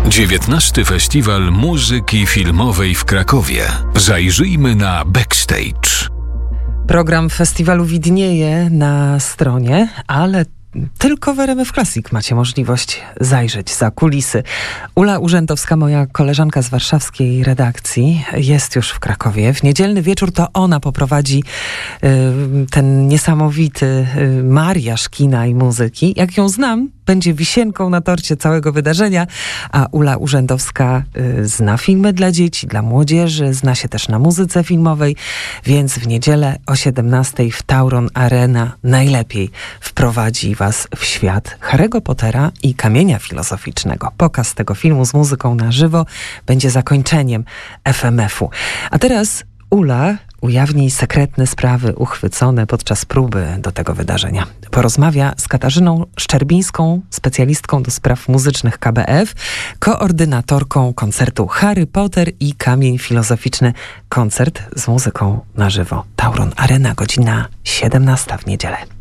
19. Festiwal Muzyki Filmowej w Krakowie. Zajrzyjmy na backstage. Program festiwalu widnieje na stronie, ale tylko w RMF Classic macie możliwość zajrzeć za kulisy. Ula Urzędowska, moja koleżanka z warszawskiej redakcji, jest już w Krakowie. W niedzielny wieczór to ona poprowadzi ten niesamowity mariaż kina i muzyki. Jak ją znam, będzie wisienką na torcie całego wydarzenia, a Ula Urzędowska zna filmy dla dzieci, dla młodzieży, zna się też na muzyce filmowej, więc w niedzielę o 17:00 w Tauron Arena najlepiej wprowadzi was w świat Harry'ego Pottera i Kamienia Filozoficznego. Pokaz tego filmu z muzyką na żywo będzie zakończeniem FMF-u. A teraz Ula ujawni sekretne sprawy uchwycone podczas próby do tego wydarzenia. Porozmawia z Katarzyną Szczerbińską, specjalistką do spraw muzycznych KBF, koordynatorką koncertu Harry Potter i Kamień Filozoficzny. Koncert z muzyką na żywo. Tauron Arena, godzina 17:00 w niedzielę.